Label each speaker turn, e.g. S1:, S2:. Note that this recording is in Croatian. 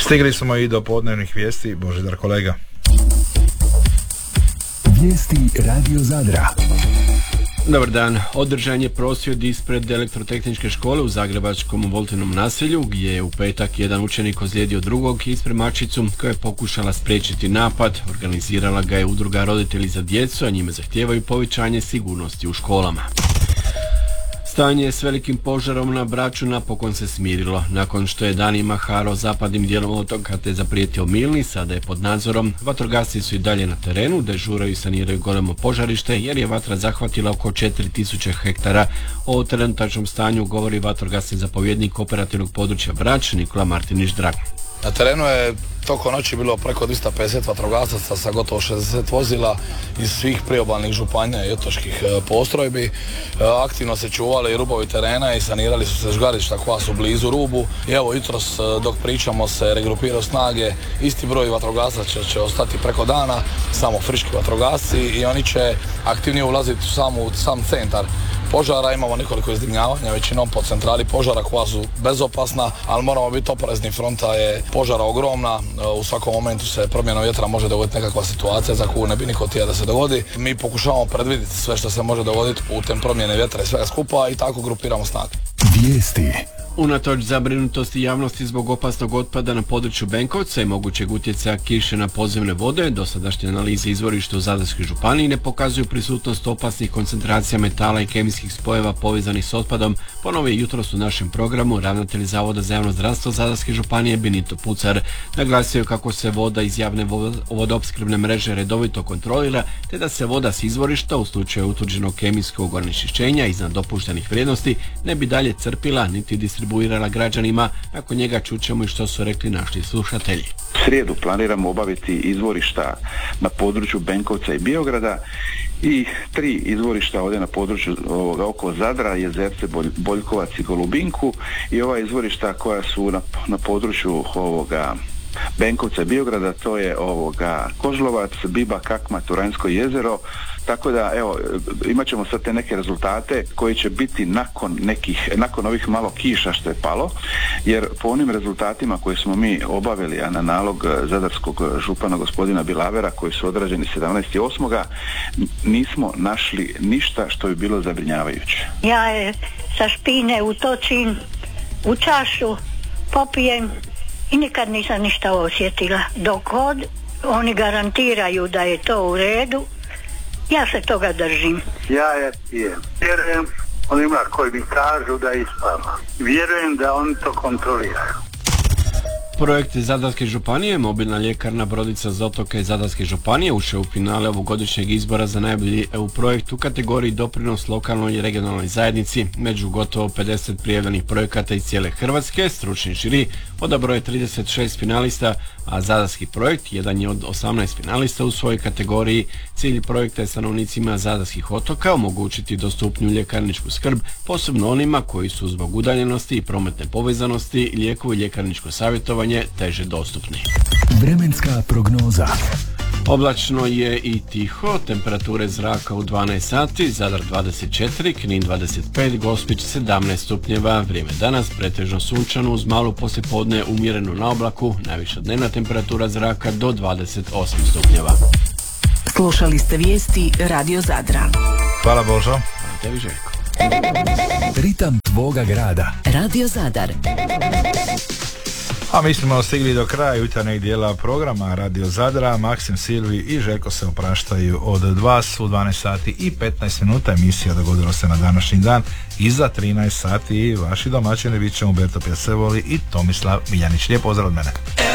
S1: Stigli smo i do podnevnih vijesti. Božidar kolega.
S2: Vijesti Radio Zadra.
S3: Dobar dan. Održan je prosvjed ispred Elektrotehničke škole u zagrebačkom Voltinom naselju, gdje je u petak jedan učenik ozlijedio drugog i spremačicu koja je pokušala spriječiti napad. Organizirala ga je udruga Roditelji za djecu, a njime zahtijevaju povećanje sigurnosti u školama. Stanje s velikim požarom na Braču napokon se smirilo. Nakon što je danima harao zapadnim dijelom otoka te zaprijetio Milni, sada je pod nadzorom. Vatrogasci su i dalje na terenu, dežuraju i saniraju golemo požarište jer je vatra zahvatila oko 4000 hektara. O trenutačnom stanju govori vatrogasni zapovjednik operativnog područja Brač, Nikola Martinić-Drag.
S4: Na terenu je tokom noći bilo preko 250 vatrogasaca sa gotovo 60 vozila iz svih priobalnih županija i otočkih postrojbi. Aktivno se čuvali i rubovi terena i sanirali su se žgarišta koja su blizu rubu. I evo jutros dok pričamo se regrupiraju snage, isti broj vatrogasaca će ostati preko dana, samo friški vatrogasci i oni će aktivnije ulaziti u sam centar požara. Imamo nekoliko izdignjavanja, većinom po centrali požara koja su bezopasna, ali moramo biti oprezni, fronta je požara ogromna, u svakom momentu se promjenom vjetra može dogoditi nekakva situacija za koju ne bi niko htio da se dogodi. Mi pokušavamo predvidjeti sve što se može dogoditi putem promjene vjetra i svega skupa i tako grupiramo snage.
S2: Vijesti.
S3: Unatoč zabrinutosti javnosti zbog opasnog otpada na području Benkovca i mogućeg utjecaja kiše na podzemne vode, dosadašnje analize izvorišta u Zadarskoj županiji ne pokazuju prisutnost opasnih koncentracija metala i kemijskih spojeva povezanih s otpadom, ponovio je jutros u našem programu ravnatelj Zavoda za javno zdravstvo Zadarske županije Benito Pucar. Naglasio kako se voda iz javne vodoopskrbne mreže redovito kontrolira, te da se voda s izvorišta u slučaju utvrđenog kemijskog onečišćenja iznad dopuštenih vrijednosti ne bi dalje crpila niti distribuirala građanima. Nakon njega čućemo i što su rekli naši slušatelji.
S5: U srijedu planiramo obaviti izvorišta na području Benkovca i Biograda i 3 izvorišta ovdje na području oko Zadra, Jezerce, Boljkovac i Golubinku, i ova izvorišta koja su na području Benkovca i Biograda, to je Kožlovac, Biba, Kakma, Turanjsko jezero. Tako da, evo, imat ćemo sad te neke rezultate koji će biti nakon ovih malo kiša što je palo, jer po onim rezultatima koje smo mi obavili, a na nalog zadarskog župana gospodina Bilavera, koji su odrađeni 17.8. nismo našli ništa što bi bilo zabrinjavajuće.
S6: Ja je sa špine utočim u čašu, popijem i nikad nisam ništa osjetila. Dok oni garantiraju da je to u redu, ja se toga držim.
S7: Ja je pijem. Vjerujem onima koji mi kažu da je ispravno. Vjerujem da oni to kontroliraju.
S3: Projekt Zadarske županije, mobilna ljekarna Brodica za otoke Zadarske županije, ušao u finale ovogodišnjeg izbora za najbolji EU projekt u kategoriji doprinos lokalnoj i regionalnoj zajednici. Među gotovo 50 prijavljenih projekata iz cijele Hrvatske, stručni žiri odabrao je 36 finalista, a Zadarski projekt jedan je od 18 finalista u svojoj kategoriji. Cilj projekta je stanovnicima zadarskih otoka omogućiti dostupniju ljekarničku skrb, posebno onima koji su zbog udaljenosti i prometne povezanosti, lijekovi i ljekarničko savjetovanje teže dostupni.
S2: Vremenska prognoza.
S3: Oblačno je i tiho, temperature zraka u 12 sati, Zadar 24, Knin 25, Gospić 17 stupnjeva, vrijeme danas pretežno sunčano uz malu poslijepodne umjerenu na oblaku, najviša dnevna temperatura zraka do 28 stupnjeva.
S8: Slušali ste vijesti Radio Zadra.
S1: Hvala Božo.
S3: Hvala tebi, Željko.
S2: Ritam tvoga grada.
S8: Radio Zadar.
S1: A mi smo stigli do kraja jutarnjeg dijela programa Radio Zadra. Maksim, Silvi i Željko se opraštaju od vas u 12 sati i 15 minuta. Emisija dogodila se na današnji dan. Iza 13 sati vaši domaćini bit će Umberto Piacevoli i Tomislav Miljanić. Lijep pozdrav od mene.